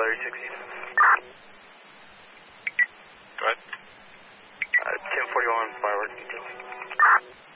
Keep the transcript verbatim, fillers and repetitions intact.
Larry sixty. Go ahead. Uh, ten forty-one fireworks detail.